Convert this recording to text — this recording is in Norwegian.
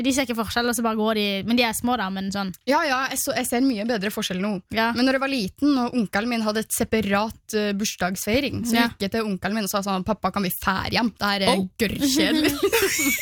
De ser ikke forskjell, og så bare går de. Men de er små da, men sånn. Ja, jeg ser mye bedre forskjell nå. Ja. Men når jeg var liten, og onkelen min hadde et separat bursdagsfeiring, så gikk jeg til onkelen min og sa sånn, pappa, kan vi fære hjem? Det her er gørrkjedelig.